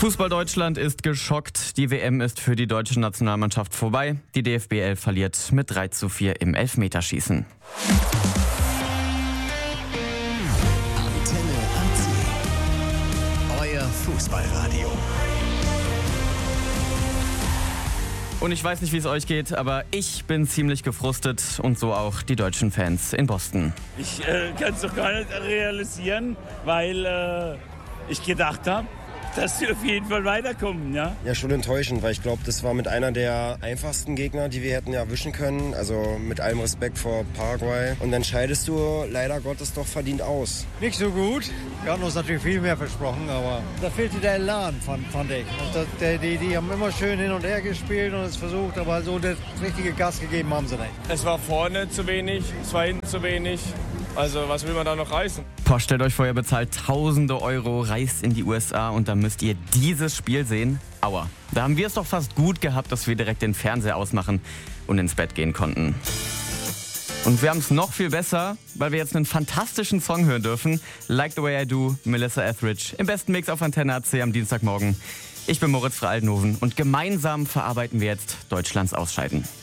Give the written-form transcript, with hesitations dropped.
Fußball Deutschland ist geschockt. Die WM ist für die deutsche Nationalmannschaft vorbei. Die DFB 11 verliert mit 3:4 im Elfmeterschießen. Antenne AC. Euer Fußballradio. Und ich weiß nicht, wie es euch geht, aber ich bin ziemlich gefrustet und so auch die deutschen Fans in Boston. Ich kann es doch gar nicht realisieren, weil ich gedacht habe, dass sie auf jeden Fall weiterkommen, ja? Ja, schon enttäuschend, weil ich glaube, das war mit einer der einfachsten Gegner, die wir hätten erwischen können. Also mit allem Respekt vor Paraguay. Und dann scheidest du leider Gottes doch verdient aus. Nicht so gut. Wir hatten uns natürlich viel mehr versprochen, aber da fehlte der Elan, fand ich. Und die haben immer schön hin und her gespielt und es versucht, aber so das richtige Gas gegeben haben sie nicht. Es war vorne zu wenig, es war hinten zu wenig. Also was will man da noch reißen? Boah, stellt euch vor, ihr bezahlt tausende Euro, reist in die USA und dann müsst ihr dieses Spiel sehen. Aua. Da haben wir es doch fast gut gehabt, dass wir direkt den Fernseher ausmachen und ins Bett gehen konnten. Und wir haben es noch viel besser, weil wir jetzt einen fantastischen Song hören dürfen. Like the Way I Do, Melissa Etheridge. Im besten Mix auf Antenne AC am Dienstagmorgen. Ich bin Moritz Frey-Aldenhoven und gemeinsam verarbeiten wir jetzt Deutschlands Ausscheiden.